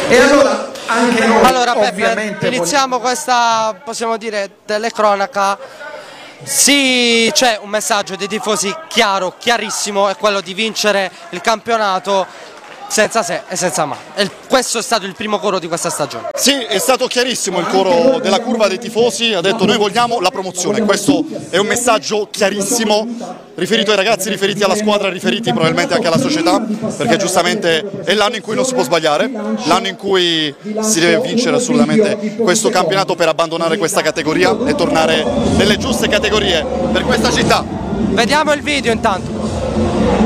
E allora anche noi Allora Peppe, ovviamente iniziamo questa, possiamo dire, telecronaca. Sì, c'è un messaggio dei tifosi chiaro, chiarissimo, è quello di vincere il campionato senza se e senza ma. Questo è stato il primo coro di questa stagione. Sì, è stato chiarissimo il coro della curva dei tifosi, ha detto noi vogliamo la promozione, questo è un messaggio chiarissimo, riferito ai ragazzi, riferiti alla squadra, riferiti probabilmente anche alla società, perché giustamente è l'anno in cui non si può sbagliare, l'anno in cui si deve vincere assolutamente questo campionato per abbandonare questa categoria e tornare nelle giuste categorie per questa città. Vediamo il video intanto.